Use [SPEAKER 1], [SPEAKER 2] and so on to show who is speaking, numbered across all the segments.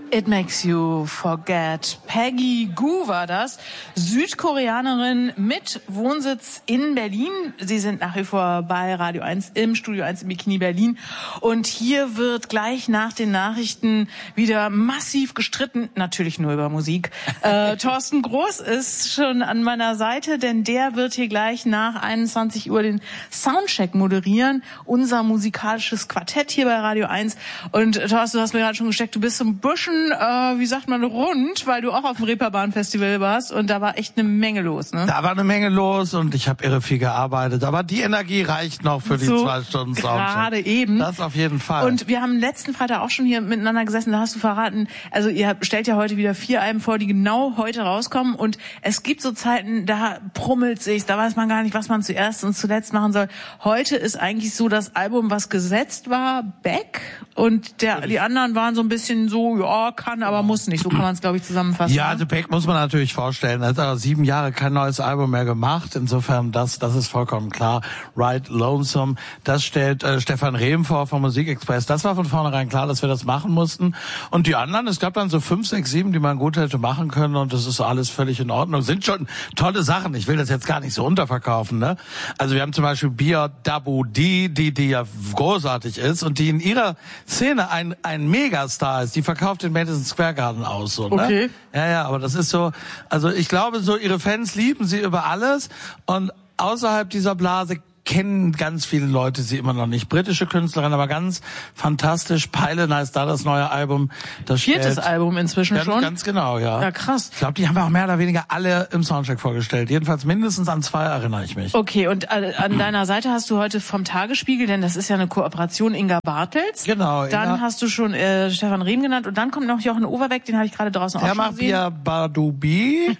[SPEAKER 1] It Makes You Forget. Peggy Gou war das, Südkoreanerin mit Wohnsitz in Berlin. Sie sind nach wie vor bei Radio 1 im Studio 1 im Bikini Berlin. Und hier wird gleich nach den Nachrichten wieder massiv gestritten, natürlich nur über Musik. Thorsten Groß ist schon an meiner Seite, denn der wird hier gleich nach 21 Uhr den Soundcheck moderieren. Unser musikalisches Quartett hier bei Radio 1. Und Thorsten, du hast mir gerade schon gesteckt, du bist so ein bisschen wie sagt man, rund, weil du auch auf dem Reeperbahn-Festival warst und da war echt eine Menge los, ne? Da war eine Menge los und ich habe irre viel gearbeitet, aber die Energie reicht noch für die 2 Stunden Soundcheck. Gerade eben. Das auf jeden Fall. Und wir haben letzten Freitag auch schon hier miteinander gesessen, da hast du verraten, also ihr stellt ja heute wieder 4 Alben vor, die genau heute rauskommen und es gibt so Zeiten, da brummelt sich's, da weiß man gar nicht, was man zuerst und zuletzt machen soll. Heute ist eigentlich so das Album, was gesetzt war, Back und die anderen waren so ein bisschen so, ja, kann, aber muss nicht. So kann man es, glaube ich, zusammenfassen. Ja, also Beck muss man natürlich vorstellen. Er hat aber 7 Jahre kein neues Album mehr gemacht. Insofern, das ist vollkommen klar. Right Lonesome, das stellt Stefan Rehm vor vom Musikexpress. Das war von vornherein klar, dass wir das machen mussten. Und die anderen, es gab dann so 5, 6, 7, die man gut hätte machen können. Und das ist alles völlig in Ordnung. Sind schon tolle Sachen. Ich will das jetzt gar nicht so unterverkaufen, ne? Also wir haben zum Beispiel Bia Dabu die ja großartig ist und die in ihrer Szene ein Megastar ist. Die verkauft den Madison Square Garden aus, so, ne? Okay. Ja, aber das ist so, also ich glaube so, ihre Fans lieben sie über alles und außerhalb dieser Blase kennen ganz viele Leute sie immer noch nicht. Britische Künstlerin, aber ganz fantastisch. Pylon heißt da das neue Album. Das 4. Album inzwischen schon? Ganz genau, ja. Ja, krass. Ich glaube, die haben wir auch mehr oder weniger alle im Soundcheck vorgestellt. Jedenfalls mindestens an 2 erinnere ich mich. Okay, und an deiner Seite hast du heute vom Tagesspiegel, denn das ist ja eine Kooperation, Inga Bartels. Genau. Dann hast du schon Stefan Rehm genannt und dann kommt noch Jochen Overbeck, den habe ich gerade draußen auch schon gesehen. Der macht Bia Badubi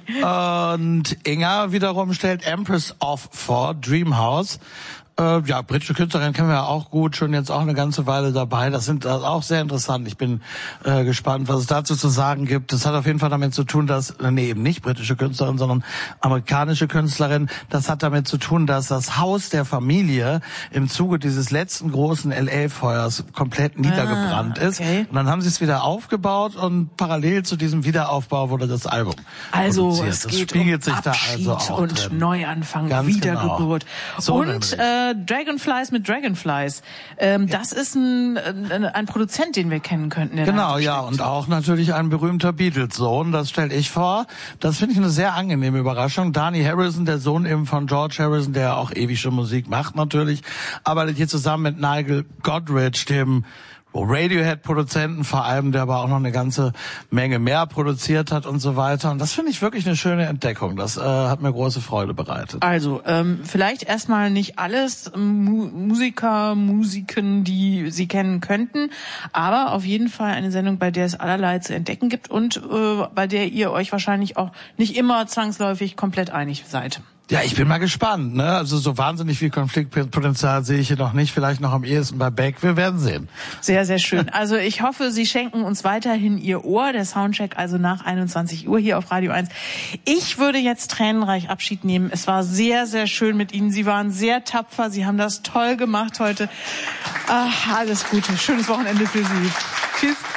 [SPEAKER 1] und Inga wiederum stellt Empress of vor, Dreamhouse. Ja, britische Künstlerin kennen wir ja auch gut, schon jetzt auch eine ganze Weile dabei. Das sind auch sehr interessant. Ich bin gespannt, was es dazu zu sagen gibt. Das hat auf jeden Fall damit zu tun, dass, eben nicht britische Künstlerin, sondern amerikanische Künstlerin. Das hat damit zu tun, dass das Haus der Familie im Zuge dieses letzten großen LA-Feuers komplett niedergebrannt ist. Und dann haben sie es wieder aufgebaut und parallel zu diesem Wiederaufbau wurde das Album produziert. Es geht spiegelt sich Abschied da also auch und drin. Neuanfang, ganz Wiedergeburt. Genau. So und Dragonflies mit Dragonflies. Das ist ein Produzent, den wir kennen könnten. Genau, ja, und auch natürlich ein berühmter Beatles-Sohn, das stelle ich vor. Das finde ich eine sehr angenehme Überraschung. Dhani Harrison, der Sohn eben von George Harrison, der auch ewig schon Musik macht natürlich, arbeitet hier zusammen mit Nigel Godrich, dem Radiohead-Produzenten vor allem, der aber auch noch eine ganze Menge mehr produziert hat und so weiter. Und das finde ich wirklich eine schöne Entdeckung. Das hat mir große Freude bereitet. Also, vielleicht erstmal nicht alles Musiken, die Sie kennen könnten, aber auf jeden Fall eine Sendung, bei der es allerlei zu entdecken gibt und bei der ihr euch wahrscheinlich auch nicht immer zwangsläufig komplett einig seid. Ja, ich bin mal gespannt, ne? Also so wahnsinnig viel Konfliktpotenzial sehe ich hier noch nicht, vielleicht noch am ehesten bei Beck. Wir werden sehen. Sehr, sehr schön. Also ich hoffe, Sie schenken uns weiterhin Ihr Ohr. Der Soundcheck also nach 21 Uhr hier auf Radio 1. Ich würde jetzt tränenreich Abschied nehmen. Es war sehr, sehr schön mit Ihnen. Sie waren sehr tapfer. Sie haben das toll gemacht heute. Ach, alles Gute. Schönes Wochenende für Sie. Tschüss.